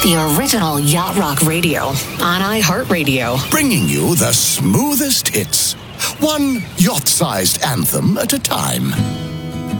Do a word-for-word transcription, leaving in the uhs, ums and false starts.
The original Yacht Rock Radio on iHeartRadio. Bringing you the smoothest hits. One yacht-sized anthem at a time.